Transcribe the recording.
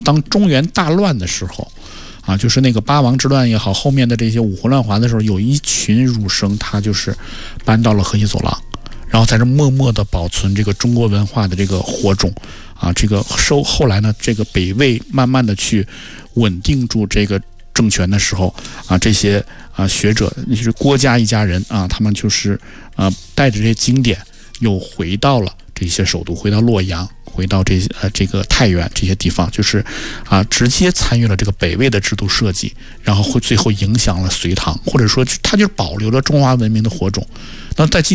当中原大乱的时候，就是那个八王之乱也好，后面的这些五胡乱华的时候，有一群儒生，他就是搬到了河西走廊，然后在这默默的保存这个中国文化的这个火种这个后来呢，这个北魏慢慢的去稳定住这个政权的时候这些学者，就是郭家一家人他们就是带着这些经典又回到了这些首都，回到洛阳，回到这个太原这些地方，就是直接参与了这个北魏的制度设计，然后最后影响了隋唐，或者说它就保留了中华文明的火种。那在今